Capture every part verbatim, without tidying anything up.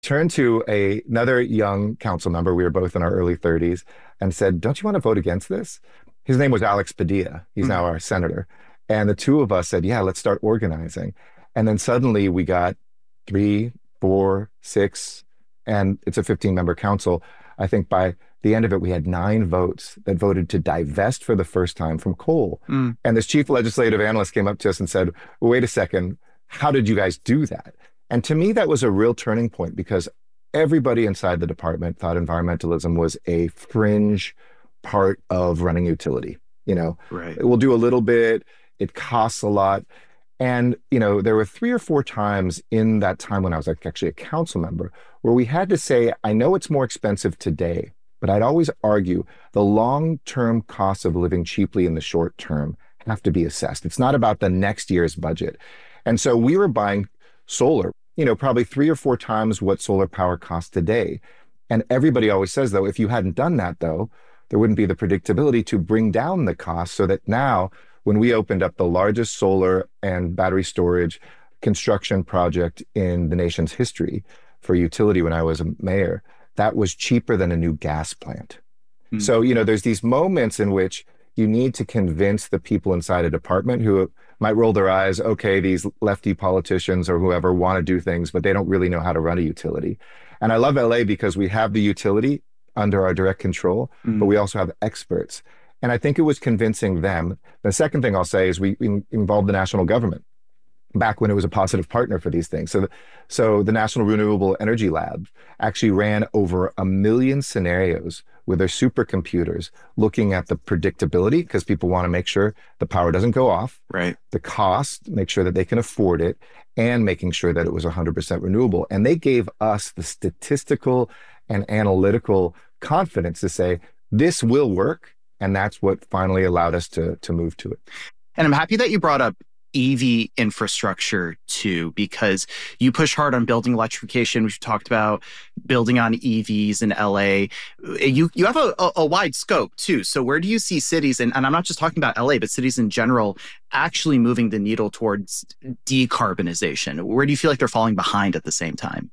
turned to a, another young council member, we were both in our early thirties, and said, don't you want to vote against this? His name was Alex Padilla. He's Mm. now our senator. And the two of us said, yeah, let's start organizing. And then suddenly we got three, four, six, and it's a fifteen member council. I think by the end of it, we had nine votes that voted to divest for the first time from coal. Mm. And this chief legislative analyst came up to us and said, well, wait a second, how did you guys do that? And to me, that was a real turning point because everybody inside the department thought environmentalism was a fringe part of running utility. You know, Right. we'll do a little bit, it costs a lot. And, you know, there were three or four times in that time when I was like actually a council member where we had to say, I know it's more expensive today, but I'd always argue the long-term costs of living cheaply in the short term have to be assessed. It's not about the next year's budget. And so we were buying solar, you know, probably three or four times what solar power costs today. And everybody always says, though, if you hadn't done that, though, there wouldn't be the predictability to bring down the cost so that now when we opened up the largest solar and battery storage construction project in the nation's history for utility when I was a mayor, that was cheaper than a new gas plant. Mm. So, you know, there's these moments in which you need to convince the people inside a department who might roll their eyes, okay, these lefty politicians or whoever want to do things, but they don't really know how to run a utility. And I love L A because we have the utility under our direct control, mm. but we also have experts. And I think it was convincing them. The second thing I'll say is we, we involved the national government back when it was a positive partner for these things. So, the, so the National Renewable Energy Lab actually ran over a million scenarios with their supercomputers looking at the predictability, because people want to make sure the power doesn't go off, right? The cost, make sure that they can afford it, and making sure that it was one hundred percent renewable. And they gave us the statistical and analytical confidence to say, this will work. And that's what finally allowed us to, to move to it. And I'm happy that you brought up E V infrastructure too, because you push hard on building electrification. We've talked about building on E Vs in L A. You you have a, a, a wide scope too. So where do you see cities, and, and I'm not just talking about L A, but cities in general, actually moving the needle towards decarbonization? Where do you feel like they're falling behind at the same time?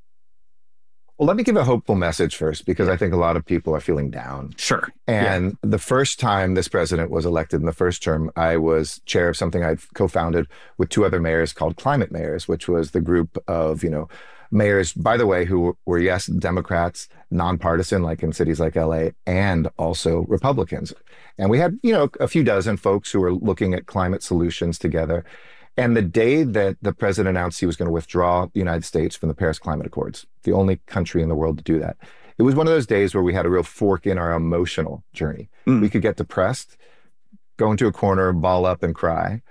Well, let me give a hopeful message first, because I think a lot of people are feeling down. Sure. And yeah. the first time this president was elected in the first term, I was chair of something I'd co-founded with two other mayors called Climate Mayors, which was the group of, you know, mayors, by the way, who were, yes, Democrats, nonpartisan, like in cities like L A, and also Republicans. And we had, you know, a few dozen folks who were looking at climate solutions together. And the day that the president announced he was going to withdraw the United States from the Paris Climate Accords, the only country in the world to do that, it was one of those days where we had a real fork in our emotional journey. Mm. We could get depressed, go into a corner, ball up and cry.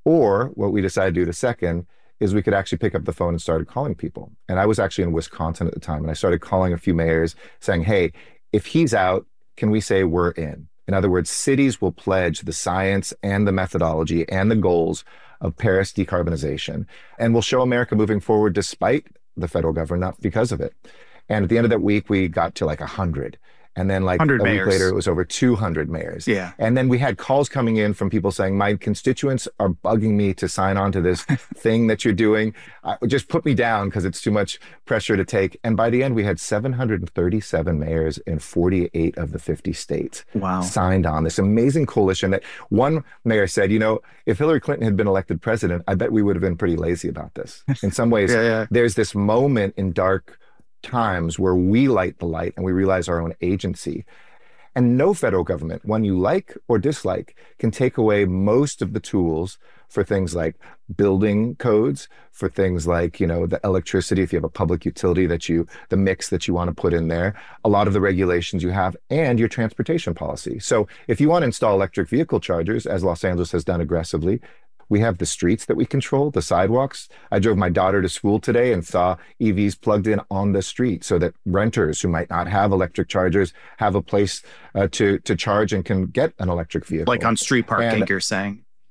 Or what we decided to do the second is we could actually pick up the phone and started calling people. And I was actually in Wisconsin at the time. And I started calling a few mayors saying, hey, if he's out, can we say we're in? In other words, cities will pledge the science and the methodology and the goals of Paris decarbonization. And we'll show America moving forward despite the federal government, not because of it. And at the end of that week, we got to like one hundred. And then like a mayors. week later, it was over two hundred mayors. Yeah. And then we had calls coming in from people saying, my constituents are bugging me to sign on to this thing that you're doing. Uh, just put me down because it's too much pressure to take. And by the end, we had seven hundred thirty-seven mayors in forty-eight of the fifty states wow. signed on this amazing coalition that one mayor said, you know, if Hillary Clinton had been elected president, I bet we would have been pretty lazy about this. In some ways, yeah, yeah. there's this moment in dark times where we light the light and we realize our own agency. And no federal government, one you like or dislike, can take away most of the tools for things like building codes, for things like, you know, the electricity, if you have a public utility that you, the mix that you want to put in there, a lot of the regulations you have, and your transportation policy. So if you want to install electric vehicle chargers, as Los Angeles has done aggressively, we have the streets that we control, the sidewalks. I drove my daughter to school today and saw E Vs plugged in on the street so that renters who might not have electric chargers have a place uh, to to charge and can get an electric vehicle. Like on street parking, and, you're saying?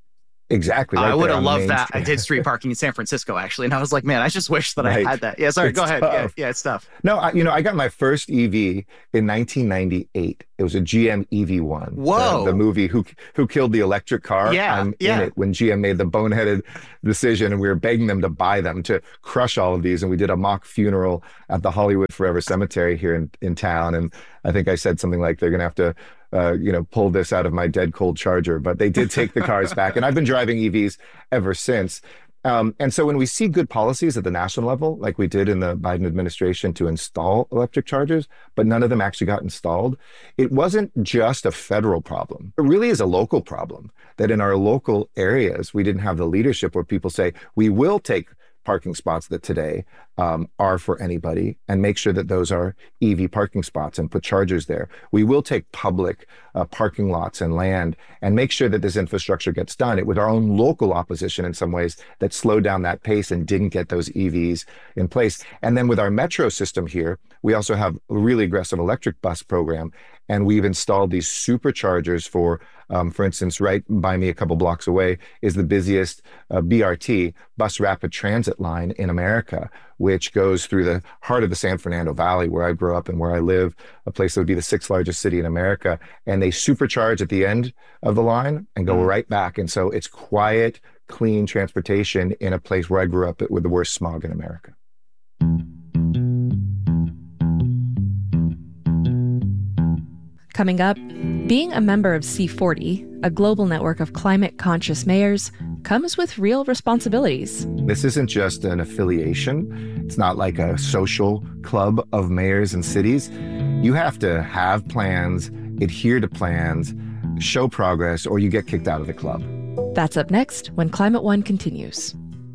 Exactly. Right I would there have on the loved main that. street. I did street parking in San Francisco, actually. And I was like, man, I just wish that Right. I had that. Yeah, sorry, It's go ahead. Yeah, tough. yeah, it's tough. No, I, you know, I got my first E V in nineteen ninety-eight. It was a G M E V one. Whoa. The, the movie Who Who Killed the Electric Car. Yeah, I'm yeah. in it when G M made the boneheaded decision, and we were begging them to buy them, to crush all of these. And we did a mock funeral at the Hollywood Forever Cemetery here in, in town. And I think I said something like, they're going to have to Uh, you know, pull this out of my dead cold Charger, but they did take the cars back, and I've been driving E Vs ever since. Um, and so when we see good policies at the national level, like we did in the Biden administration to install electric chargers, but none of them actually got installed, it wasn't just a federal problem. It really is a local problem, that in our local areas, we didn't have the leadership where people say, we will take parking spots that today um, are for anybody and make sure that those are E V parking spots and put chargers there. We will take public uh, parking lots and land and make sure that this infrastructure gets done. It was our own local opposition in some ways that slowed down that pace and didn't get those E Vs in place. And then with our metro system here, we also have a really aggressive electric bus program. And we've installed these superchargers for, um, for instance, right by me a couple blocks away is the busiest uh, B R T, bus rapid transit line in America, which goes through the heart of the San Fernando Valley where I grew up and where I live, a place that would be the sixth largest city in America. And they supercharge at the end of the line and go right back. And so it's quiet, clean transportation in a place where I grew up with the worst smog in America. Coming up, being a member of C forty, a global network of climate-conscious mayors, comes with real responsibilities. This isn't just an affiliation. It's not like a social club of mayors and cities. You have to have plans, adhere to plans, show progress, or you get kicked out of the club. That's up next when Climate One continues.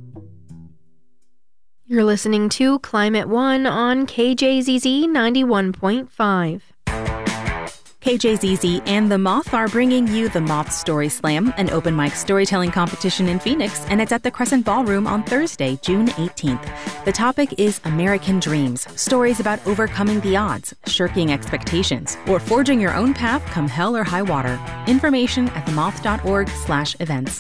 You're listening to Climate One on K J Z Z ninety-one point five. K J Z Z and The Moth are bringing you The Moth Story Slam, an open mic storytelling competition in Phoenix, and it's at the Crescent Ballroom on Thursday, June eighteenth. The topic is American Dreams, stories about overcoming the odds, shirking expectations, or forging your own path come hell or high water. Information at themoth.org slash events.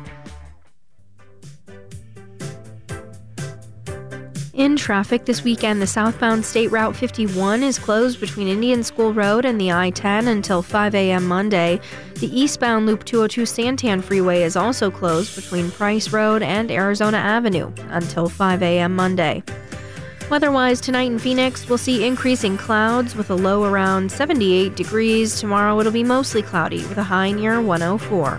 In traffic this weekend, the southbound State Route fifty-one is closed between Indian School Road and the I ten until five a.m. Monday. The eastbound Loop two oh two Santan Freeway is also closed between Price Road and Arizona Avenue until five a.m. Monday. Weather-wise, tonight in Phoenix, we'll see increasing clouds with a low around seventy-eight degrees. Tomorrow it'll be mostly cloudy with a high near one oh four.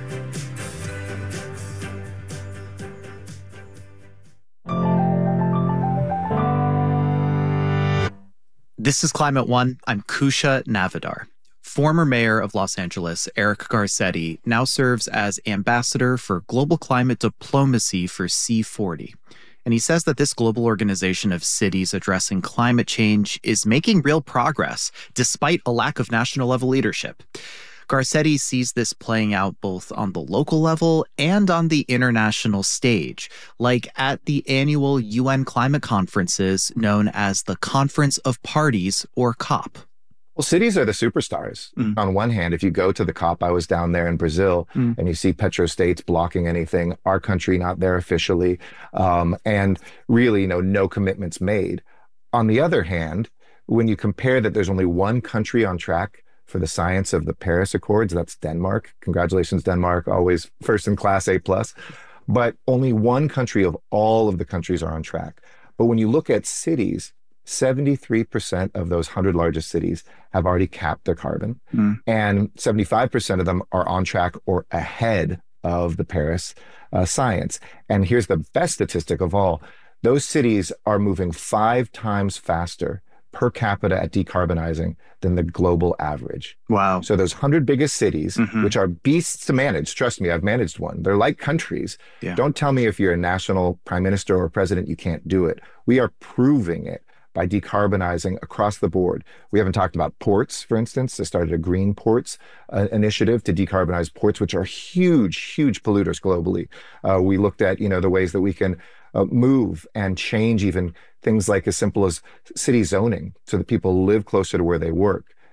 This is Climate One. I'm Kusha Navidar. Former mayor of Los Angeles, Eric Garcetti, now serves as ambassador for global climate diplomacy for C forty. And he says that this global organization of cities addressing climate change is making real progress, despite a lack of national level leadership. Garcetti sees this playing out both on the local level and on the international stage, like at the annual U N climate conferences known as the Conference of Parties, or COP. Well, cities are the superstars. Mm. On one hand, if you go to the COP, I was down there in Brazil, mm. and you see petrostates blocking anything, our country not there officially, um, and really, you know, no commitments made. On the other hand, when you compare that there's only one country on track for the science of the Paris Accords, that's Denmark. Congratulations, Denmark, always first in class, A plus. But only one country of all of the countries are on track. But when you look at cities, seventy-three percent of those one hundred largest cities have already capped their carbon. Mm. And seventy-five percent of them are on track or ahead of the Paris uh, science. And here's the best statistic of all. Those cities are moving five times faster per capita at decarbonizing than the global average. Wow. So those one hundred biggest cities, mm-hmm. which are beasts to manage, trust me, I've managed one. They're like countries. Yeah. Don't tell me if you're a national prime minister or president, you can't do it. We are proving it by decarbonizing across the board. We haven't talked about ports, for instance. They started a green ports uh, initiative to decarbonize ports, which are huge, huge polluters globally. Uh, we looked at, you know, the ways that we can uh, move and change even things like as simple as city zoning so that people live closer to where they work.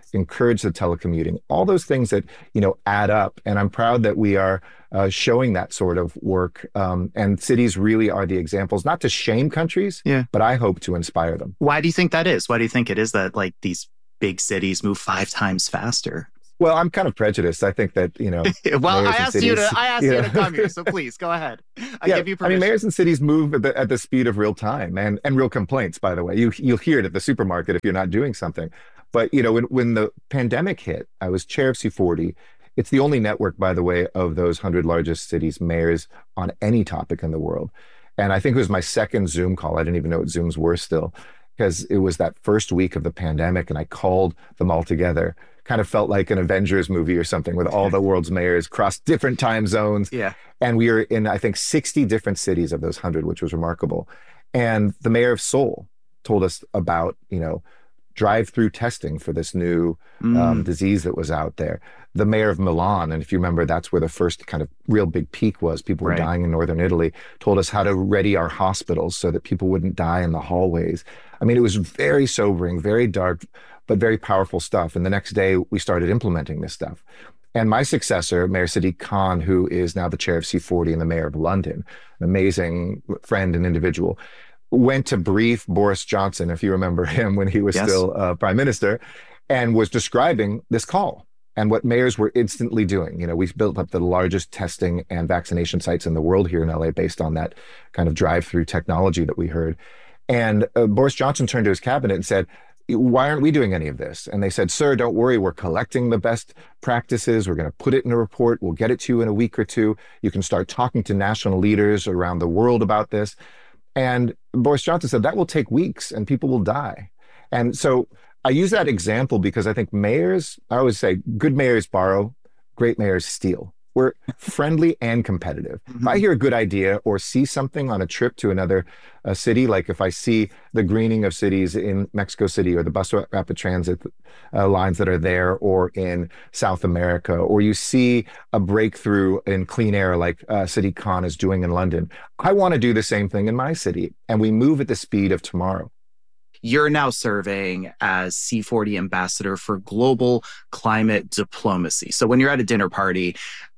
encourage the telecommuting, all those things that, you know, add up. And I'm proud that we are uh, showing that sort of work. Um, and cities really are the examples, not to shame countries, yeah. but I hope to inspire them. Why do you think that is? Why do you think it is that like these big cities move five times faster? Well, I'm kind of prejudiced. I think that, you know. well, I asked cities, you to I asked you, you know, to come here, so please go ahead. I yeah, give you permission. I mean, mayors and cities move at the, at the speed of real time and, and real complaints, by the way. You, you'll hear it at the supermarket if you're not doing something. But, you know, when, when the pandemic hit, I was chair of C forty. It's the only network, by the way, of those one hundred largest cities' mayors on any topic in the world. And I think it was my second Zoom call. I didn't even know what Zooms were still, because it was that first week of the pandemic and I called them all together. Kind of felt like an Avengers movie or something with all the world's mayors across different time zones. Yeah. And we were in, I think, sixty different cities of those one hundred, which was remarkable. And the mayor of Seoul told us about, you know, drive-through testing for this new mm. um, disease that was out there. The mayor of Milan, and if you remember, that's where the first kind of real big peak was. People were right. dying in northern Italy, told us how to ready our hospitals so that people wouldn't die in the hallways. I mean, it was very sobering, very dark, but very powerful stuff. And the next day, we started implementing this stuff. And my successor, Mayor Sadiq Khan, who is now the chair of C forty and the mayor of London, an amazing friend and individual, went to brief Boris Johnson, if you remember him, when he was yes. still uh, prime minister, and was describing this call and what mayors were instantly doing. You know, we've built up the largest testing and vaccination sites in the world here in L A based on that kind of drive-through technology that we heard. And uh, Boris Johnson turned to his cabinet and said, why aren't we doing any of this? And they said, sir, don't worry. We're collecting the best practices. We're going to put it in a report. We'll get it to you in a week or two. You can start talking to national leaders around the world about this. And Boris Johnson said that will take weeks and people will die. And so I use that example because I think mayors, I always say, good mayors borrow, great mayors steal. We're friendly and competitive. Mm-hmm. If I hear a good idea or see something on a trip to another uh, city, like if I see the greening of cities in Mexico City or the bus rapid transit uh, lines that are there, or in South America, or you see a breakthrough in clean air like uh, Sadiq Khan is doing in London, I want to do the same thing in my city. And we move at the speed of tomorrow. You're now serving as C forty ambassador for global climate diplomacy. So when you're at a dinner party,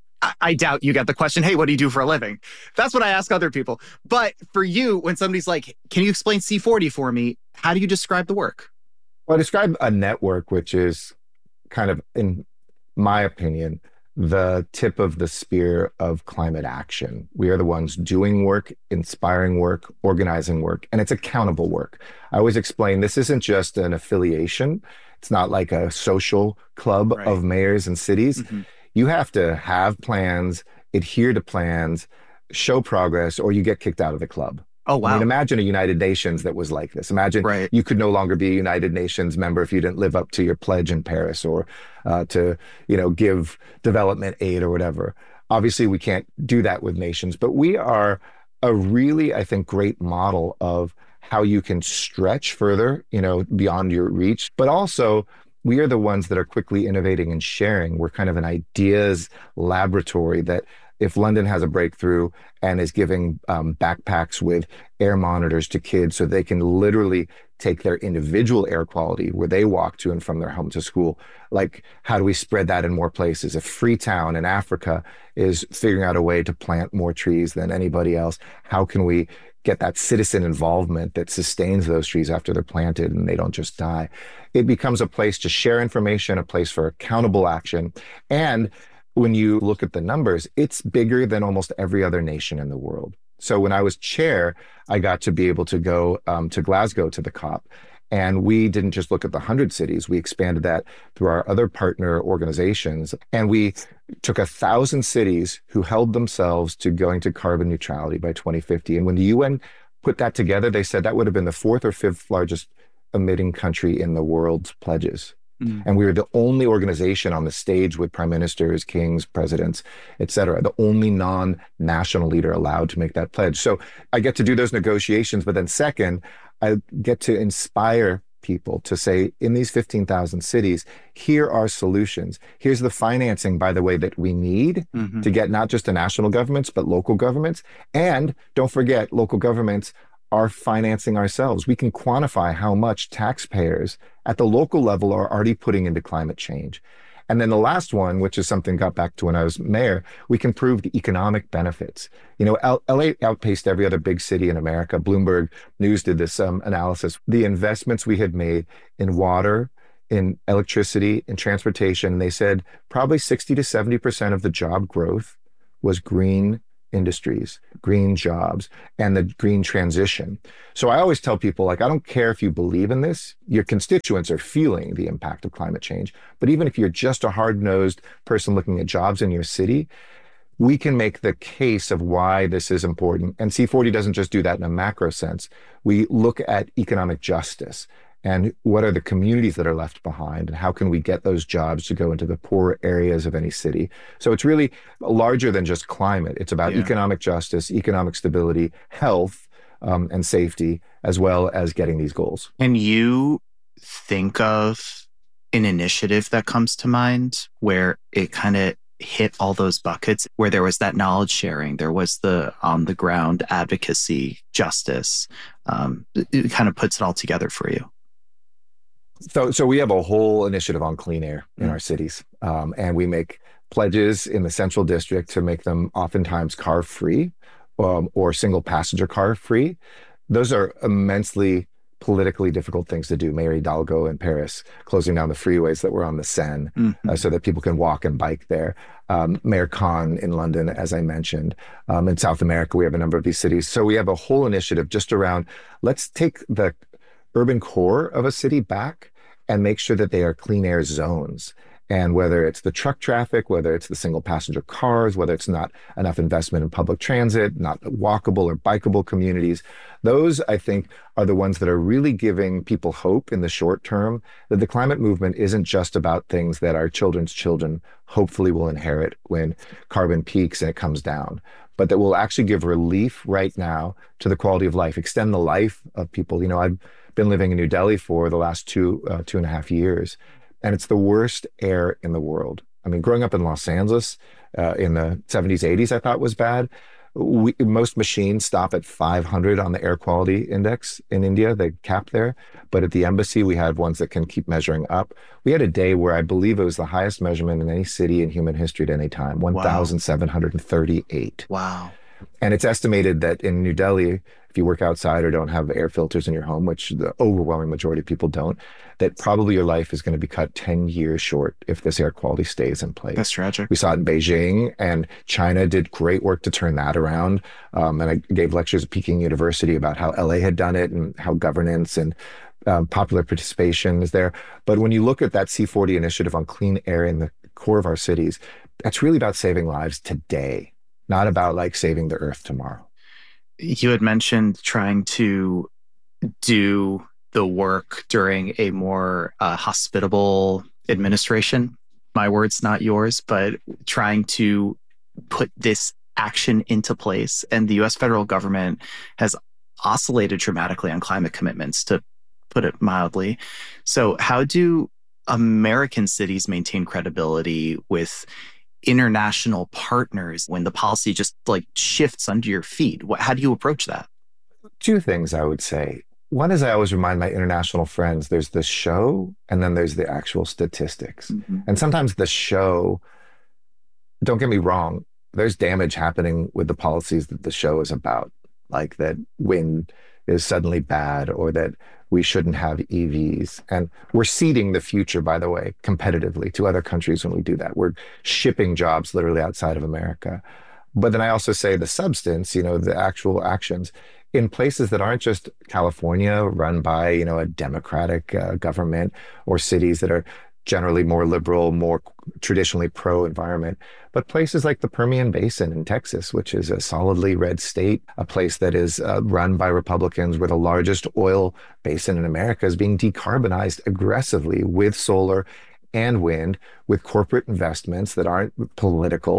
I doubt you get the question, hey, what do you do for a living? That's what I ask other people. But for you, when somebody's like, can you explain C forty for me? How do you describe the work? Well, I describe a network, which is kind of, in my opinion, the tip of the spear of climate action. We are the ones doing work, inspiring work, organizing work, and it's accountable work. I always explain this isn't just an affiliation. It's not like a social club right. of mayors and cities. Mm-hmm. You have to have plans, adhere to plans, show progress, or you get kicked out of the club. Oh, wow. I mean, imagine a United Nations that was like this. Imagine right. you could no longer be a United Nations member if you didn't live up to your pledge in Paris, or uh, to, you know, give development aid or whatever. Obviously, we can't do that with nations, but we are a really, I think, great model of how you can stretch further, you know, beyond your reach, but also we are the ones that are quickly innovating and sharing. We're kind of an ideas laboratory that if London has a breakthrough and is giving um, backpacks with air monitors to kids so they can literally take their individual air quality where they walk to and from their home to school, like how do we spread that in more places? If Freetown in Africa is figuring out a way to plant more trees than anybody else, how can we get that citizen involvement that sustains those trees after they're planted and they don't just die? It becomes a place to share information, a place for accountable action. And when you look at the numbers, it's bigger than almost every other nation in the world. So when I was chair, I got to be able to go um, to Glasgow to the COP. And we didn't just look at the one hundred cities. We expanded that through our other partner organizations. And we took a thousand cities who held themselves to going to carbon neutrality by twenty fifty. And when the U N put that together, they said that would have been the fourth or fifth largest emitting country in the world's pledges. Mm. And we were the only organization on the stage with prime ministers, kings, presidents, et cetera, the only non-national leader allowed to make that pledge. So I get to do those negotiations. But then second, I get to inspire people to say, in these fifteen thousand cities, here are solutions. Here's the financing, by the way, that we need mm-hmm. to get not just the national governments, but local governments. And don't forget, local governments are financing ourselves. We can quantify how much taxpayers at the local level are already putting into climate change. And then the last one, which is something got back to when I was mayor, we can prove the economic benefits. You know, L- LA outpaced every other big city in America. Bloomberg News did this um, analysis. The investments we had made in water, in electricity, in transportation, they said probably sixty to seventy percent of the job growth was green industries, green jobs, and the green transition. So I always tell people, like, I don't care if you believe in this, your constituents are feeling the impact of climate change. But even if you're just a hard-nosed person looking at jobs in your city, we can make the case of why this is important. And C forty doesn't just do that in a macro sense. We look at economic justice and what are the communities that are left behind, and how can we get those jobs to go into the poor areas of any city. So it's really larger than just climate. It's about yeah. economic justice, economic stability, health, um, and safety, as well as getting these goals. Can you think of an initiative that comes to mind where it kind of hit all those buckets, where there was that knowledge sharing, there was the on the ground advocacy, justice, um, it kind of puts it all together for you? So, so we have a whole initiative on clean air in our cities, um, and we make pledges in the Central District to make them oftentimes car-free um, or single-passenger car-free. Those are immensely politically difficult things to do. Mayor Hidalgo in Paris closing down the freeways that were on the Seine mm-hmm. uh, so that people can walk and bike there. Um, Mayor Khan in London, as I mentioned. Um, in South America, we have a number of these cities. So we have a whole initiative just around, let's take the urban core of a city back and make sure that they are clean air zones. And whether it's the truck traffic, whether it's the single passenger cars, whether it's not enough investment in public transit, not walkable or bikeable communities, those, I think, are the ones that are really giving people hope in the short term that the climate movement isn't just about things that our children's children hopefully will inherit when carbon peaks and it comes down, but that will actually give relief right now to the quality of life, extend the life of people. You know, I've been living in New Delhi for the last two, uh, two and a half years, and it's the worst air in the world. I mean, growing up in Los Angeles uh, in the seventies, eighties, I thought was bad. We, most machines stop at five hundred on the air quality index in India. They cap there. But at the embassy, we have ones that can keep measuring up. We had a day where I believe it was the highest measurement in any city in human history at any time, one thousand seven hundred thirty-eight. Wow. And it's estimated that in New Delhi, if you work outside or don't have air filters in your home, which the overwhelming majority of people don't, that probably your life is going to be cut ten years short if this air quality stays in place. That's tragic. We saw it in Beijing, and China did great work to turn that around. Um, and I gave lectures at Peking University about how L A had done it and how governance and um, popular participation is there. But when you look at that C forty initiative on clean air in the core of our cities, that's really about saving lives today, not about like saving the earth tomorrow. You had mentioned trying to do the work during a more uh, hospitable administration. My words, not yours, but trying to put this action into place. And the U S federal government has oscillated dramatically on climate commitments, to put it mildly. So how do American cities maintain credibility with international partners when the policy just like shifts under your feet? What, how do you approach that? Two things I would say. One is I always remind my international friends, there's the show and then there's the actual statistics. Mm-hmm. And sometimes the show, don't get me wrong, there's damage happening with the policies that the show is about, like that wind is suddenly bad or that we shouldn't have E Vs. And we're ceding the future, by the way, competitively to other countries when we do that. We're shipping jobs literally outside of America. But then I also say the substance, you know, the actual actions in places that aren't just California run by, you know, a democratic uh, government, or cities that are generally more liberal, more traditionally pro-environment, but places like the Permian Basin in Texas, which is a solidly red state, a place that is uh, run by Republicans, where the largest oil basin in America is being decarbonized aggressively with solar and wind, with corporate investments that aren't political.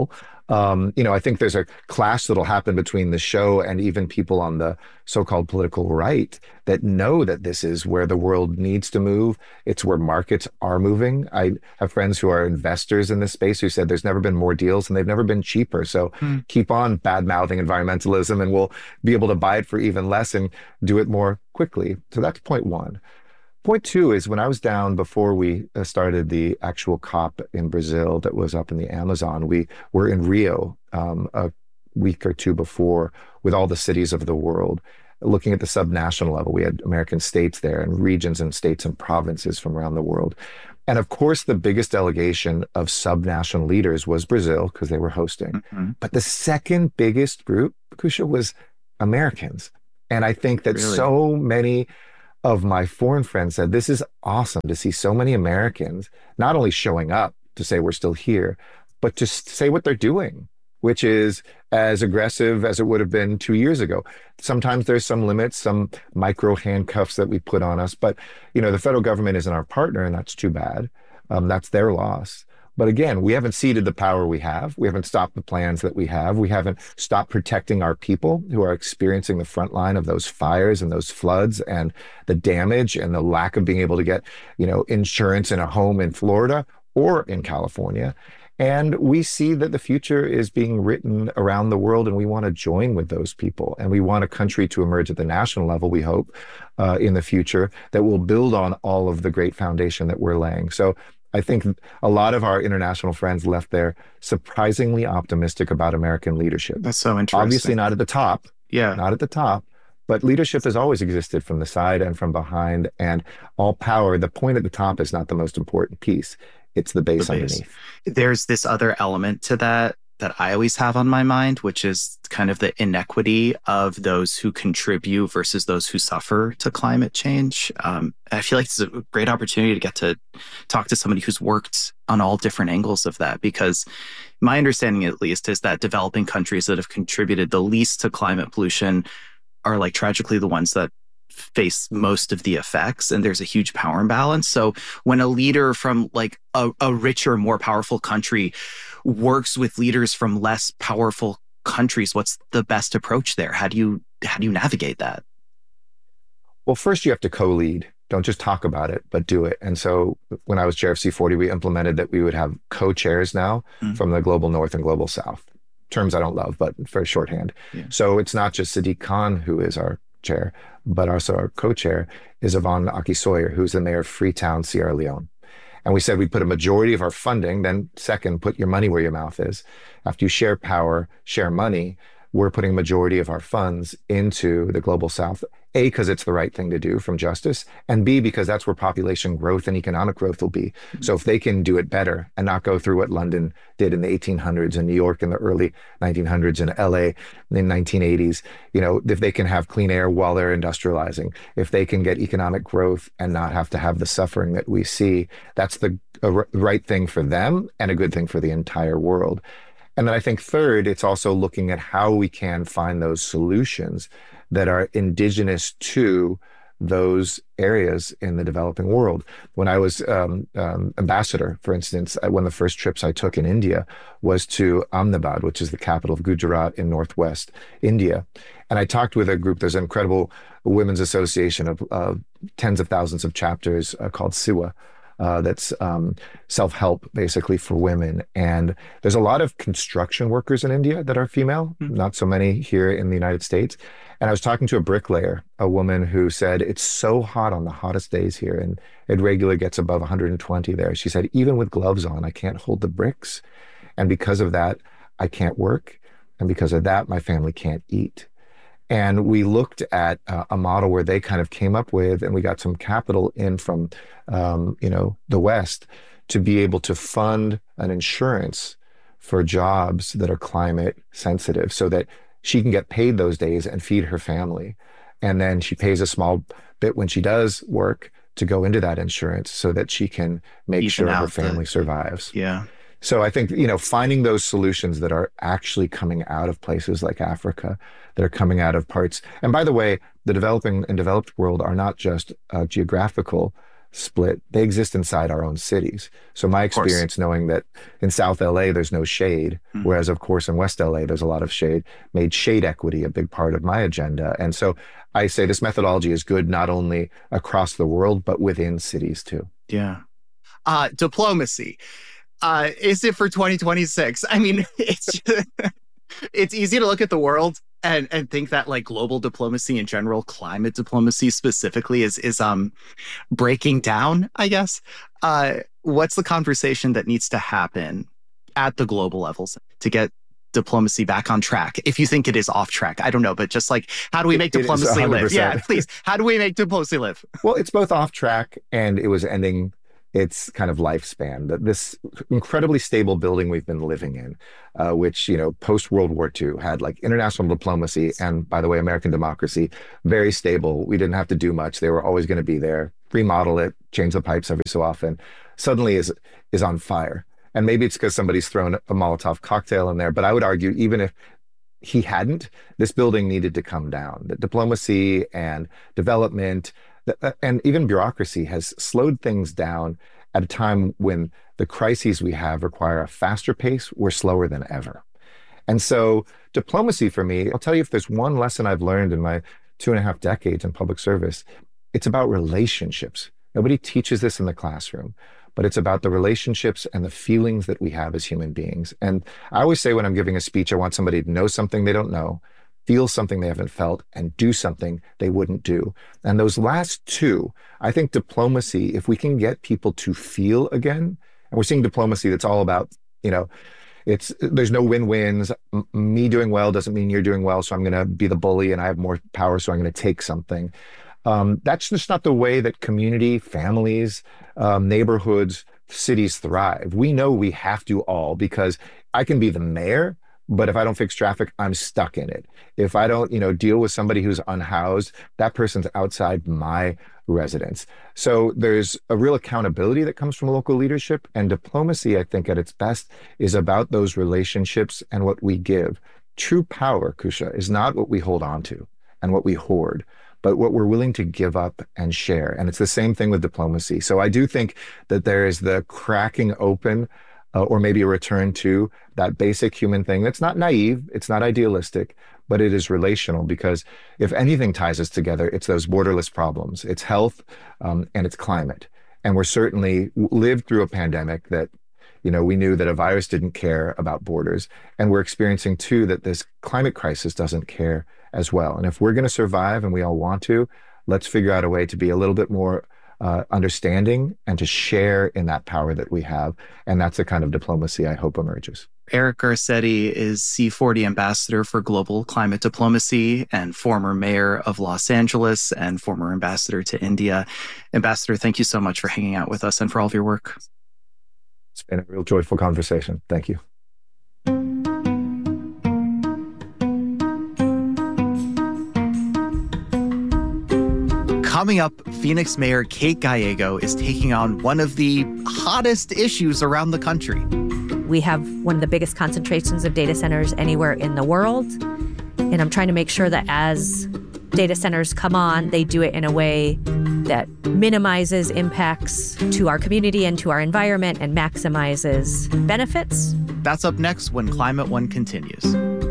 Um, you know, I think there's a clash that'll happen between the show and even people on the so-called political right that know that this is where the world needs to move. It's where markets are moving. I have friends who are investors in this space who said there's never been more deals and they've never been cheaper. So mm. keep on bad-mouthing environmentalism and we'll be able to buy it for even less and do it more quickly. So that's point one. Point two is when I was down before we started the actual COP in Brazil that was up in the Amazon, we were in Rio um, a week or two before with all the cities of the world, looking at the subnational level. We had American states there and regions and states and provinces from around the world. And of course, the biggest delegation of subnational leaders was Brazil because they were hosting. Mm-hmm. But the second biggest group, Kusha, was Americans. And I think that really? so many of my foreign friends said, this is awesome to see so many Americans not only showing up to say we're still here, but to say what they're doing, which is as aggressive as it would have been two years ago. Sometimes there's some limits, some micro handcuffs that we put on us, but you know, the federal government isn't our partner and that's too bad. Um, that's their loss. But again, we haven't ceded the power we have. We haven't stopped the plans that we have. We haven't stopped protecting our people who are experiencing the front line of those fires and those floods and the damage and the lack of being able to get, you know, insurance in a home in Florida or in California. And we see that the future is being written around the world, and we want to join with those people. And we want a country to emerge at the national level, we hope, uh, in the future that will build on all of the great foundation that we're laying. So I think a lot of our international friends left there surprisingly optimistic about American leadership. That's so interesting. Obviously not at the top. Yeah. Not at the top. But leadership has always existed from the side and from behind. And all power, the point at the top is not the most important piece. It's the base, the base. underneath. There's this other element to that that I always have on my mind, which is kind of the inequity of those who contribute versus those who suffer to climate change. Um, I feel like it's a great opportunity to get to talk to somebody who's worked on all different angles of that, because my understanding, at least, is that developing countries that have contributed the least to climate pollution are like tragically the ones that face most of the effects, and there's a huge power imbalance. So when a leader from like a, a richer, more powerful country works with leaders from less powerful countries, what's the best approach there? How do you how do you navigate that? Well, first you have to co-lead. Don't just talk about it, but do it. And so when I was chair of C forty, we implemented that we would have co-chairs now mm. from the global north and global south. Terms I don't love, but for shorthand. Yeah. So it's not just Sadiq Khan who is our chair, but also our co-chair is Yvonne Aki-Sawyer, who's the mayor of Freetown, Sierra Leone. And we said we'd put a majority of our funding, then second, put your money where your mouth is. After you share power, share money, we're putting a majority of our funds into the global south. A, because it's the right thing to do from justice, and B, because that's where population growth and economic growth will be. Mm-hmm. So if they can do it better and not go through what London did in the eighteen hundreds and New York in the early nineteen hundreds and L A in the nineteen eighties, you know, if they can have clean air while they're industrializing, if they can get economic growth and not have to have the suffering that we see, that's the uh, right thing for them and a good thing for the entire world. And then I think third, it's also looking at how we can find those solutions that are indigenous to those areas in the developing world. When I was um, um, ambassador, for instance, one of the first trips I took in India was to Ahmedabad, which is the capital of Gujarat in northwest India. And I talked with a group, there's an incredible women's association of uh, tens of thousands of chapters uh, called SIWA. Uh, that's um, self-help basically for women. And there's a lot of construction workers in India that are female, mm-hmm. not so many here in the United States. And I was talking to a bricklayer, a woman who said, it's so hot on the hottest days here, and it regularly gets above one hundred twenty there. She said, even with gloves on, I can't hold the bricks. And because of that, I can't work. And because of that, my family can't eat. And we looked at uh, a model where they kind of came up with, and we got some capital in from, um, you know, the West to be able to fund an insurance for jobs that are climate sensitive so that she can get paid those days and feed her family. And then she pays a small bit when she does work to go into that insurance so that she can make Even sure her family the, survives. Yeah. So I think, you know, finding those solutions that are actually coming out of places like Africa, that are coming out of parts. And by the way, the developing and developed world are not just uh, geographical split, they exist inside our own cities. So my experience knowing that in South L A, there's no shade, mm-hmm. whereas of course in West L A, there's a lot of shade, made shade equity a big part of my agenda. And so I say this methodology is good not only across the world, but within cities too. Yeah. Uh, diplomacy. Uh, is it for twenty twenty-six? I mean, it's it's easy to look at the world and and think that like global diplomacy in general, climate diplomacy specifically, is is um breaking down, I guess. Uh, what's the conversation that needs to happen at the global levels to get diplomacy back on track? If you think it is off track, I don't know, but just like, how do we make it, diplomacy live? Yeah, please. How do we make diplomacy live? Well, it's both off track and it was ending its kind of lifespan. That this incredibly stable building we've been living in, uh, which, you know, post World War Two had like international diplomacy and, by the way, American democracy, very stable. We didn't have to do much. They were always going to be there. Remodel it, change the pipes every so often. Suddenly is is on fire. And maybe it's because somebody's thrown a Molotov cocktail in there. But I would argue, even if he hadn't, this building needed to come down. That diplomacy and development and even bureaucracy has slowed things down at a time when the crises we have require a faster pace. We're slower than ever. And so diplomacy for me, I'll tell you, if there's one lesson I've learned in my two and a half decades in public service, it's about relationships. Nobody teaches this in the classroom, but it's about the relationships and the feelings that we have as human beings. And I always say when I'm giving a speech, I want somebody to know something they don't know, feel something they haven't felt, and do something they wouldn't do. And those last two, I think diplomacy, if we can get people to feel again, and we're seeing diplomacy that's all about, you know, it's there's no win-wins. M- me doing well doesn't mean you're doing well, so I'm going to be the bully and I have more power, so I'm going to take something. Um, that's just not the way that community, families, um, neighborhoods, cities thrive. We know we have to all, because I can be the mayor, but if I don't fix traffic, I'm stuck in it. If I don't, you know, deal with somebody who's unhoused, that person's outside my residence. So there's a real accountability that comes from local leadership, and diplomacy, I think at its best, is about those relationships and what we give. True power, Kusha, is not what we hold on to and what we hoard, but what we're willing to give up and share. And it's the same thing with diplomacy. So I do think that there is the cracking open uh, or maybe a return to that basic human thing that's not naive, it's not idealistic, but it is relational, because if anything ties us together, it's those borderless problems. It's health um, and it's climate. And we're certainly lived through a pandemic that, you know, we knew that a virus didn't care about borders. And we're experiencing too that this climate crisis doesn't care as well. And if we're going to survive, and we all want to, let's figure out a way to be a little bit more uh, understanding and to share in that power that we have. And that's the kind of diplomacy I hope emerges. Eric Garcetti is C forty Ambassador for Global Climate Diplomacy and former mayor of Los Angeles and former ambassador to India. Ambassador, thank you so much for hanging out with us and for all of your work. It's been a real joyful conversation. Thank you. Coming up, Phoenix Mayor Kate Gallego is taking on one of the hottest issues around the country. We have one of the biggest concentrations of data centers anywhere in the world. And I'm trying to make sure that as data centers come on, they do it in a way that minimizes impacts to our community and to our environment and maximizes benefits. That's up next when Climate One continues.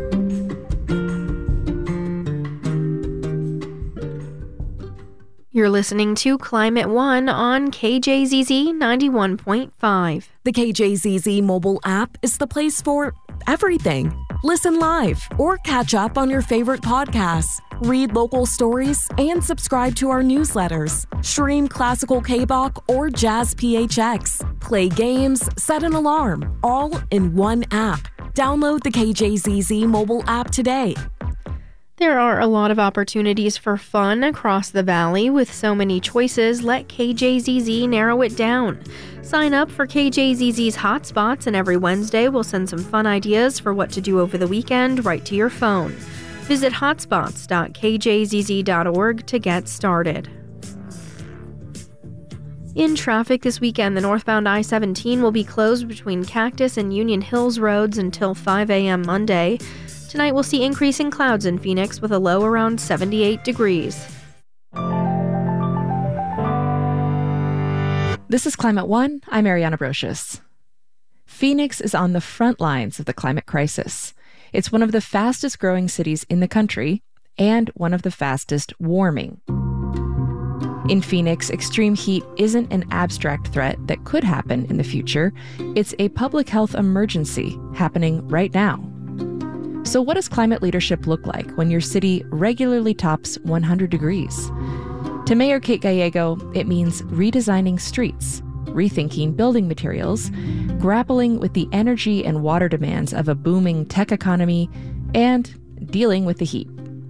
You're listening to Climate One on K J Z Z ninety-one point five. The K J Z Z mobile app is the place for everything. Listen live or catch up on your favorite podcasts. Read local stories and subscribe to our newsletters. Stream classical K-Bop or jazz P H X. Play games, set an alarm, all in one app. Download the K J Z Z mobile app today. There are a lot of opportunities for fun across the valley. With so many choices, let K J Z Z narrow it down. Sign up for K J Z Z's Hotspots, and every Wednesday we'll send some fun ideas for what to do over the weekend right to your phone. Visit hotspots dot k j z z dot org to get started. In traffic this weekend, the northbound I seventeen will be closed between Cactus and Union Hills roads until five a.m. Monday. Tonight we'll see increasing clouds in Phoenix with a low around seventy-eight degrees. This is Climate One. I'm Ariana Brocious. Phoenix is on the front lines of the climate crisis. It's one of the fastest growing cities in the country and one of the fastest warming. In Phoenix, extreme heat isn't an abstract threat that could happen in the future. It's a public health emergency happening right now. So what does climate leadership look like when your city regularly tops one hundred degrees? To Mayor Kate Gallego, it means redesigning streets, rethinking building materials, grappling with the energy and water demands of a booming tech economy, and dealing with the heat.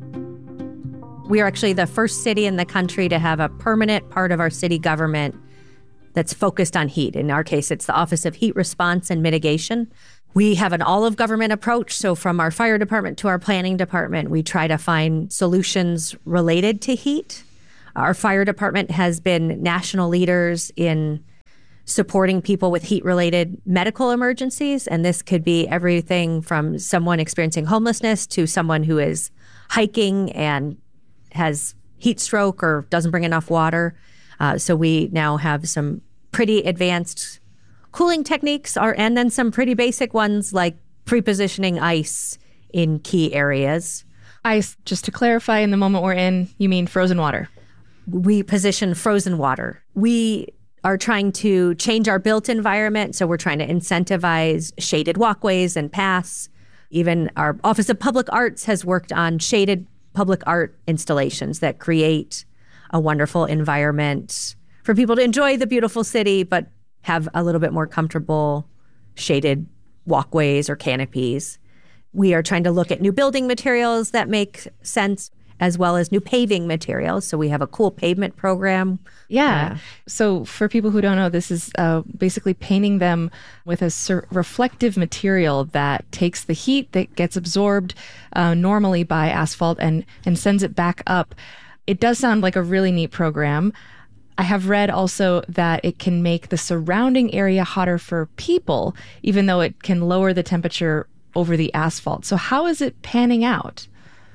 We are actually the first city in the country to have a permanent part of our city government that's focused on heat. In our case, it's the Office of Heat Response and Mitigation. We have an all-of-government approach, so from our fire department to our planning department, we try to find solutions related to heat. Our fire department has been national leaders in supporting people with heat-related medical emergencies, and this could be everything from someone experiencing homelessness to someone who is hiking and has heat stroke or doesn't bring enough water. Uh, so we now have some pretty advanced cooling techniques, are, and then some pretty basic ones like pre-positioning ice in key areas. Ice, just to clarify, in the moment we're in, you mean frozen water? We position frozen water. We are trying to change our built environment, so we're trying to incentivize shaded walkways and paths. Even our Office of Public Arts has worked on shaded public art installations that create a wonderful environment for people to enjoy the beautiful city, but have a little bit more comfortable shaded walkways or canopies. We are trying to look at new building materials that make sense, as well as new paving materials. So we have a cool pavement program. Yeah. Uh, so for people who don't know, this is uh, basically painting them with a sur- reflective material that takes the heat that gets absorbed uh, normally by asphalt and, and sends it back up. It does sound like a really neat program. I have read also that it can make the surrounding area hotter for people, even though it can lower the temperature over the asphalt. So how is it panning out?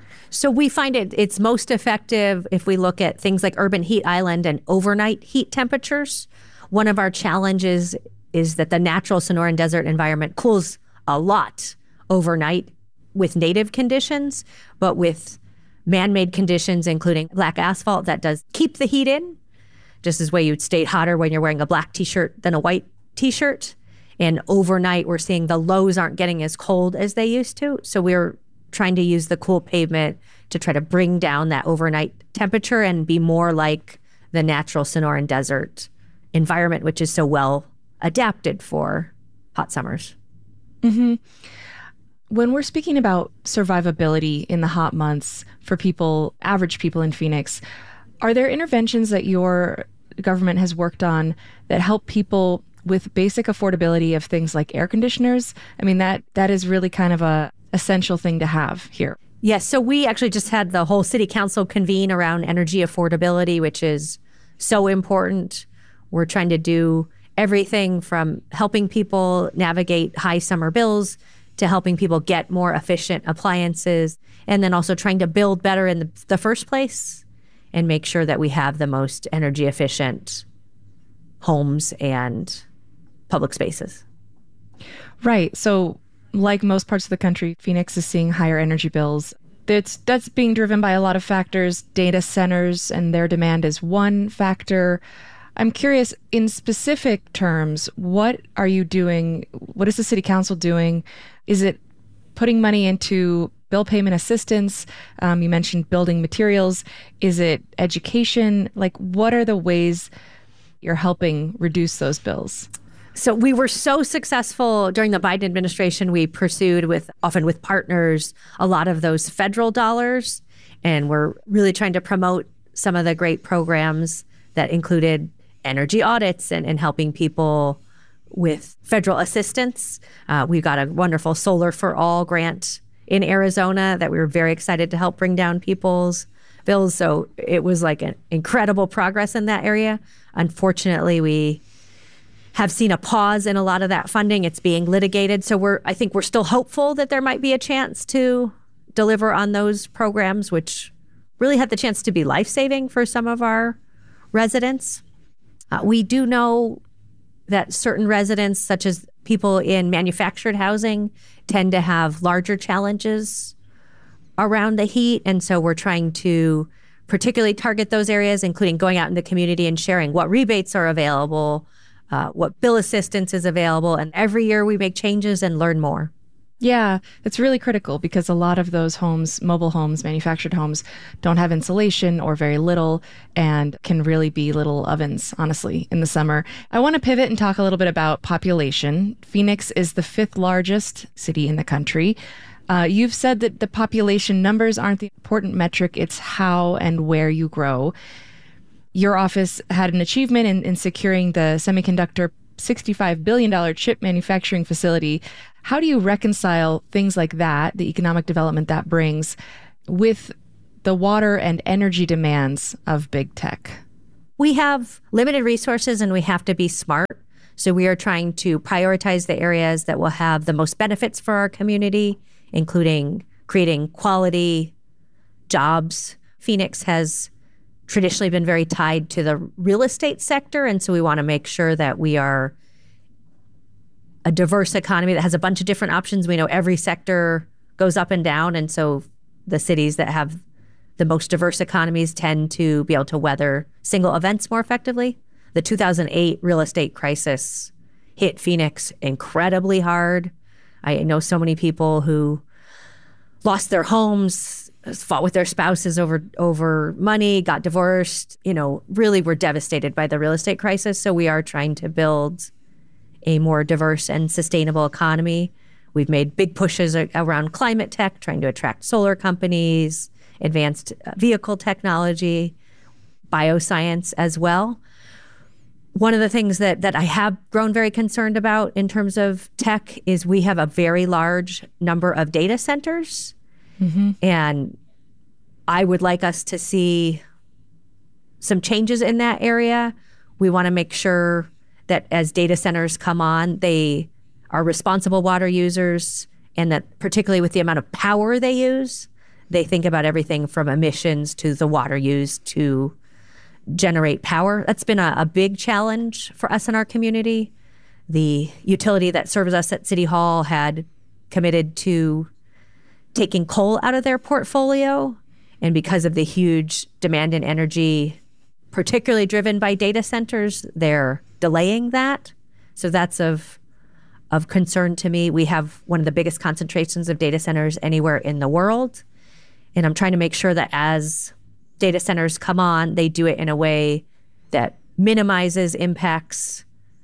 So we find it it's most effective if we look at things like urban heat island and overnight heat temperatures. One of our challenges is that the natural Sonoran Desert environment cools a lot overnight with native conditions, but with man-made conditions, including black asphalt, that does keep the heat in, just as way you'd stay hotter when you're wearing a black t-shirt than a white t-shirt. And overnight, we're seeing the lows aren't getting as cold as they used to. So we're trying to use the cool pavement to try to bring down that overnight temperature and be more like the natural Sonoran Desert environment, which is so well adapted for hot summers. Mm-hmm. When we're speaking about survivability in the hot months for people, average people in Phoenix, are there interventions that your government has worked on that help people with basic affordability of things like air conditioners? I mean, that that is really kind of a essential thing to have here. Yes. So we actually just had the whole city council convene around energy affordability, which is so important. We're trying to do everything from helping people navigate high summer bills to helping people get more efficient appliances, and then also trying to build better in the, the first place and make sure that we have the most energy efficient homes and public spaces. Right. So like most parts of the country, Phoenix is seeing higher energy bills. That's, that's being driven by a lot of factors. Data centers and their demand is one factor. I'm curious, in specific terms, what are you doing? What is the city council doing? Is it putting money into bill payment assistance? Um, you mentioned building materials. Is it education? Like, what are the ways you're helping reduce those bills? So we were so successful during the Biden administration. We pursued with often with partners a lot of those federal dollars, and we're really trying to promote some of the great programs that included energy audits and, and helping people with federal assistance. Uh, we got a wonderful Solar for All grant in Arizona that we were very excited to help bring down people's bills. So it was like an incredible progress in that area. Unfortunately, we have seen a pause in a lot of that funding. It's being litigated. So we're, I think we're still hopeful that there might be a chance to deliver on those programs, which really had the chance to be life-saving for some of our residents. Uh, we do know that certain residents, such as people in manufactured housing, tend to have larger challenges around the heat. And so we're trying to particularly target those areas, including going out in the community and sharing what rebates are available, uh, what bill assistance is available. And every year we make changes and learn more. Yeah, it's really critical because a lot of those homes, mobile homes, manufactured homes, don't have insulation or very little and can really be little ovens, honestly, in the summer. I want to pivot and talk a little bit about population. Phoenix is the fifth largest city in the country. Uh, you've said that the population numbers aren't the important metric, it's how and where you grow. Your office had an achievement in, in securing the semiconductor sixty-five billion dollars chip manufacturing facility. How do you reconcile things like that, the economic development that brings, with the water and energy demands of big tech? We have limited resources and we have to be smart. So we are trying to prioritize the areas that will have the most benefits for our community, including creating quality jobs. Phoenix has traditionally been very tied to the real estate sector, and so we want to make sure that we are a diverse economy that has a bunch of different options. We know every sector goes up and down, and so the cities that have the most diverse economies tend to be able to weather single events more effectively. The two thousand eight real estate crisis hit Phoenix incredibly hard. I know so many people who lost their homes, fought with their spouses over over money, got divorced, you know, really were devastated by the real estate crisis. So we are trying to build a more diverse and sustainable economy. We've made big pushes around climate tech, trying to attract solar companies, advanced vehicle technology, bioscience as well. One of the things that that I have grown very concerned about in terms of tech is we have a very large number of data centers. Mm-hmm. And I would like us to see some changes in that area. We want to make sure that as data centers come on, they are responsible water users, and that particularly with the amount of power they use, they think about everything from emissions to the water used to generate power. That's been a, a big challenge for us in our community. The utility that serves us at City Hall had committed to taking coal out of their portfolio. And because of the huge demand in energy, particularly driven by data centers, they're delaying that. So that's of of concern to me. We have one of the biggest concentrations of data centers anywhere in the world. And I'm trying to make sure that as data centers come on, they do it in a way that minimizes impacts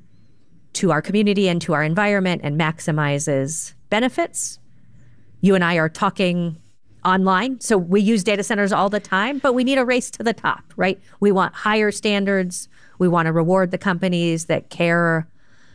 to our community and to our environment and maximizes benefits. You and I are talking online, so we use data centers all the time, but we need a race to the top, right? We want higher standards. We want to reward the companies that care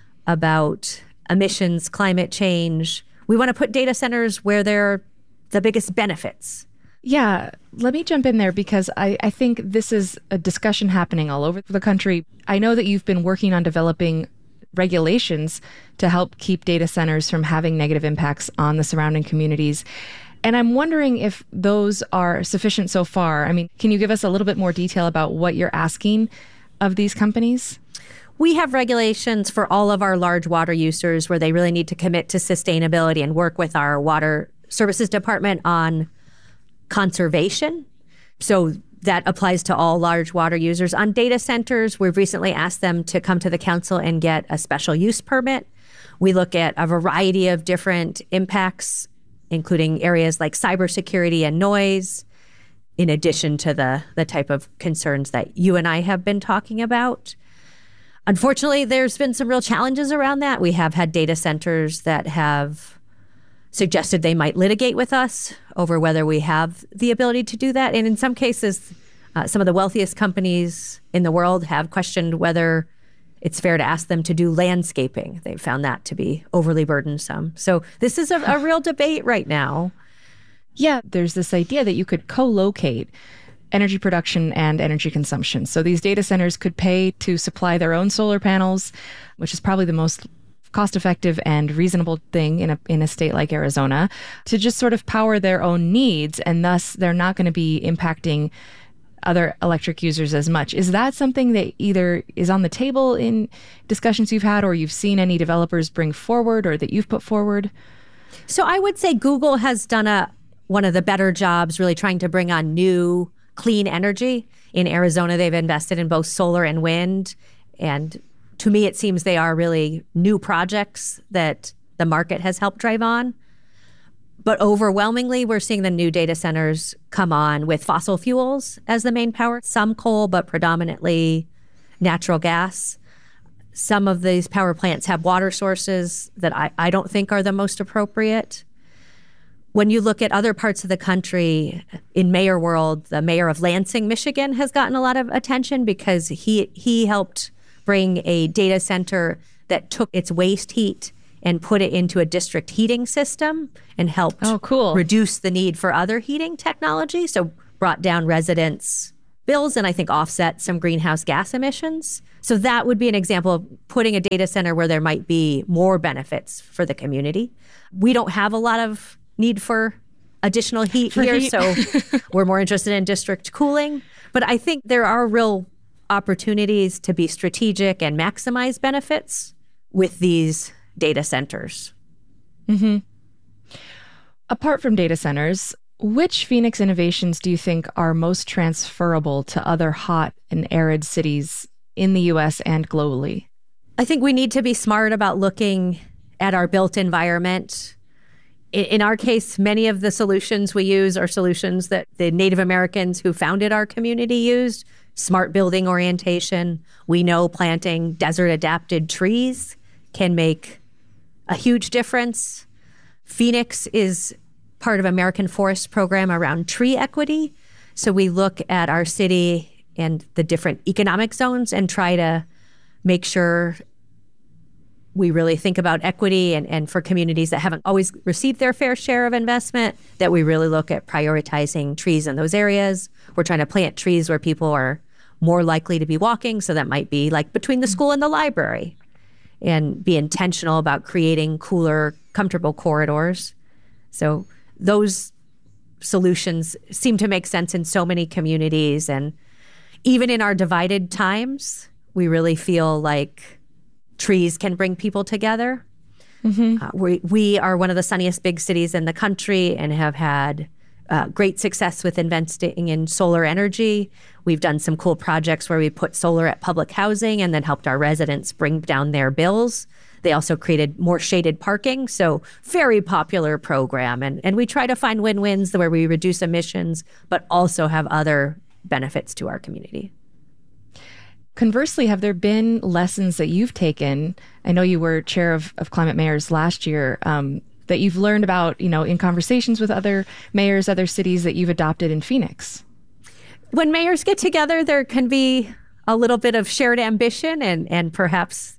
about emissions, climate change. We want to put data centers where they're the biggest benefits. Yeah, let me jump in there because I, I think this is a discussion happening all over the country. I know that you've been working on developing regulations to help keep data centers from having negative impacts on the surrounding communities. And I'm wondering if those are sufficient so far. I mean, can you give us a little bit more detail about what you're asking of these companies? We have regulations for all of our large water users where they really need to commit to sustainability and work with our water services department on conservation. So that applies to all large water users. On data centers, we've recently asked them to come to the council and get a special use permit. We look at a variety of different impacts, including areas like cybersecurity and noise, in addition to the, the type of concerns that you and I have been talking about. Unfortunately, there's been some real challenges around that. We have had data centers that have suggested they might litigate with us over whether we have the ability to do that. And in some cases, uh, some of the wealthiest companies in the world have questioned whether it's fair to ask them to do landscaping. They've found that to be overly burdensome. So this is a, a real debate right now. Yeah, there's this idea that you could co-locate energy production and energy consumption. So these data centers could pay to supply their own solar panels, which is probably the most cost-effective and reasonable thing in a in a state like Arizona, to just sort of power their own needs, and thus they're not going to be impacting other electric users as much. Is that something that either is on the table in discussions you've had, or you've seen any developers bring forward, or that you've put forward? So I would say Google has done a one of the better jobs really trying to bring on new clean energy. In Arizona, they've invested in both solar and wind. And to me, it seems they are really new projects that the market has helped drive on. But overwhelmingly, we're seeing the new data centers come on with fossil fuels as the main power. Some coal, but predominantly natural gas. Some of these power plants have water sources that I, I don't think are the most appropriate. When you look at other parts of the country, in mayor world, the mayor of Lansing, Michigan, has gotten a lot of attention because he he helped bring a data center that took its waste heat and put it into a district heating system and helped oh, cool. reduce the need for other heating technology. So brought down residents' bills and I think offset some greenhouse gas emissions. So that would be an example of putting a data center where there might be more benefits for the community. We don't have a lot of need for additional heat for here, heat. so we're more interested in district cooling. But I think there are real opportunities to be strategic and maximize benefits with these data centers. Mm-hmm. Apart from data centers, which Phoenix innovations do you think are most transferable to other hot and arid cities in the U S and globally? I think we need to be smart about looking at our built environment. In our case, many of the solutions we use are solutions that the Native Americans who founded our community used. Smart building orientation. We know planting desert-adapted trees can make a huge difference. Phoenix is part of American Forest program around tree equity. So we look at our city and the different economic zones and try to make sure we really think about equity and, and for communities that haven't always received their fair share of investment, that we really look at prioritizing trees in those areas. We're trying to plant trees where people are more likely to be walking. So that might be like between the school and the library, and be intentional about creating cooler, comfortable corridors. So those solutions seem to make sense in so many communities. And even in our divided times, we really feel like trees can bring people together. Mm-hmm. Uh, we, we are one of the sunniest big cities in the country and have had uh, great success with investing in solar energy. We've done some cool projects where we put solar at public housing and then helped our residents bring down their bills. They also created more shaded parking, so very popular program. And, and we try to find win-wins where we reduce emissions, but also have other benefits to our community. Conversely, have there been lessons that you've taken? I know you were chair of, of Climate Mayors last year, um, that you've learned about, you know, in conversations with other mayors, other cities that you've adopted in Phoenix? When mayors get together, there can be a little bit of shared ambition and, and perhaps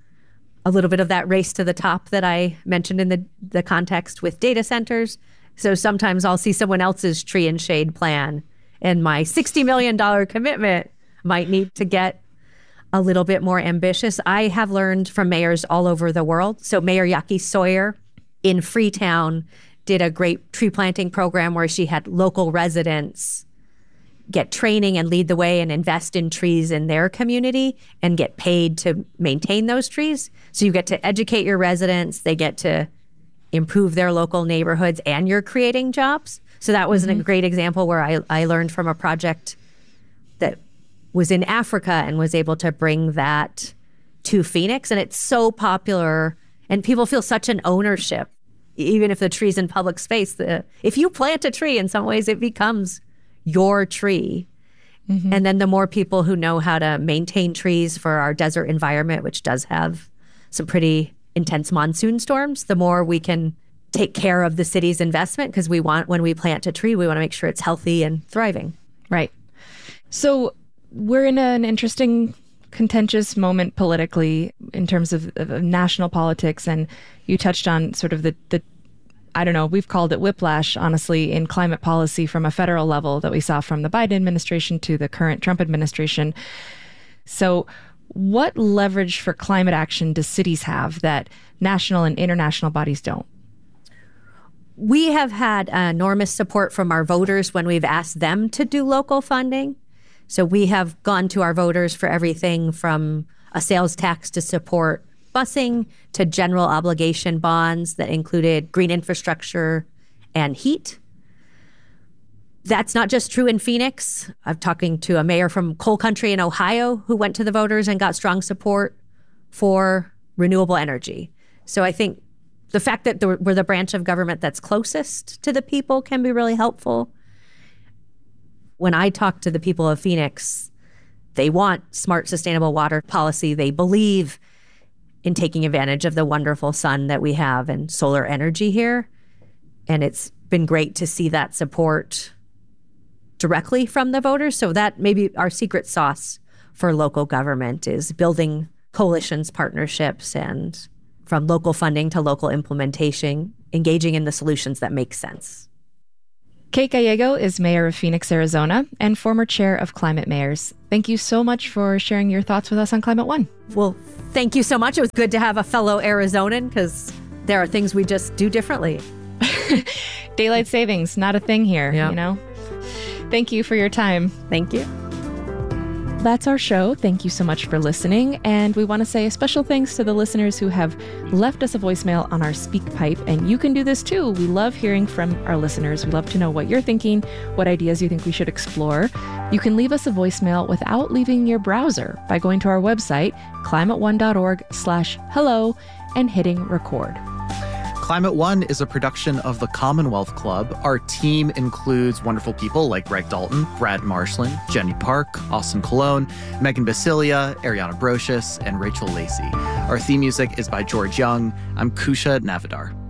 a little bit of that race to the top that I mentioned in the, the context with data centers. So sometimes I'll see someone else's tree and shade plan, and my sixty million dollars commitment might need to get a little bit more ambitious. I have learned from mayors all over the world. So Mayor Yaki Sawyer in Freetown did a great tree planting program where she had local residents get training and lead the way and invest in trees in their community and get paid to maintain those trees. So you get to educate your residents, they get to improve their local neighborhoods, and you're creating jobs. So that was mm-hmm. a great example where I, I learned from a project that was in Africa and was able to bring that to Phoenix. And it's so popular and people feel such an ownership, even if the tree's in public space. The, if you plant a tree, in some ways it becomes your tree. Mm-hmm. And then the more people who know how to maintain trees for our desert environment, which does have some pretty intense monsoon storms, the more we can take care of the city's investment, because we want, when we plant a tree, we want to make sure it's healthy and thriving. Right. So we're in an interesting, contentious moment politically in terms of, of national politics. And you touched on sort of the, the I don't know, we've called it whiplash, honestly, in climate policy from a federal level that we saw from the Biden administration to the current Trump administration. So what leverage for climate action do cities have that national and international bodies don't? We have had enormous support from our voters when we've asked them to do local funding. So we have gone to our voters for everything from a sales tax to support busing to general obligation bonds that included green infrastructure and heat. That's not just true in Phoenix. I'm talking to a mayor from coal country in Ohio who went to the voters and got strong support for renewable energy. So I think the fact that the, we're the branch of government that's closest to the people can be really helpful. When I talk to the people of Phoenix, they want smart, sustainable water policy. They believe in taking advantage of the wonderful sun that we have and solar energy here. And it's been great to see that support directly from the voters. So that may be our secret sauce for local government, is building coalitions, partnerships, and from local funding to local implementation, engaging in the solutions that make sense. Kate Gallego is mayor of Phoenix, Arizona, and former chair of Climate Mayors. Thank you so much for sharing your thoughts with us on Climate One. Well, thank you so much. It was good to have a fellow Arizonan, because there are things we just do differently. Daylight savings, not a thing here, yep. You know? Thank you for your time. Thank you. That's our show. Thank you so much for listening. And we want to say a special thanks to the listeners who have left us a voicemail on our SpeakPipe. And you can do this too. We love hearing from our listeners. We love to know what you're thinking, what ideas you think we should explore. You can leave us a voicemail without leaving your browser by going to our website, climate one dot org slash hello, and hitting record. Climate One is a production of the Commonwealth Club. Our team includes wonderful people like Greg Dalton, Brad Marshland, Jenny Park, Austin Colon, Megan Basilia, Ariana Brocious, and Rachel Lacey. Our theme music is by George Young. I'm Kusha Navidar.